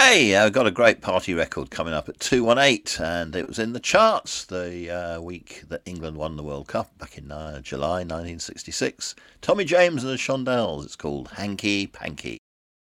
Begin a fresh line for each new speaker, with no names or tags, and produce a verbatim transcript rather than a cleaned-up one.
Okay, I've got a great party record coming up at two one eight, and it was in the charts the uh, week that England won the World Cup back in uh, July nineteen sixty-six. Tommy James and the Shondells. It's called Hanky Panky.